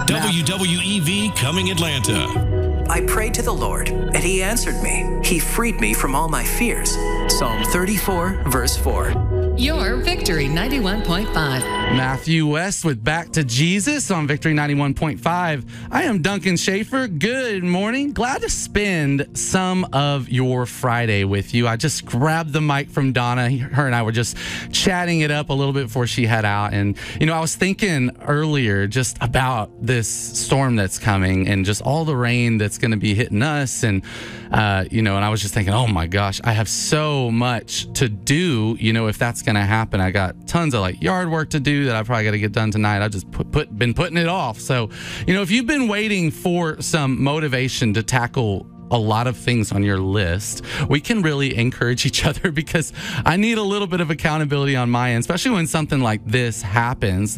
WWEV Coming Atlanta. I prayed to the Lord, and he answered me. He freed me from all my fears. Psalm 34, verse 4. Your Victory 91.5. Matthew West with Back to Jesus on Victory 91.5. I am Duncan Schaefer. Good morning. Glad to spend some of your Friday with you. I just grabbed the mic from Donna. Her and I were just chatting it up a little bit before she had out. And, I was thinking earlier just about this storm that's coming and just all the rain that's going to be hitting us. And, and I was just thinking, oh my gosh, I have so much to do, if that's going to happen. I got tons of yard work to do that I probably got to get done tonight. I've just been putting it off. So, if you've been waiting for some motivation to tackle a lot of things on your list, we can really encourage each other because I need a little bit of accountability on my end, especially when something like this happens.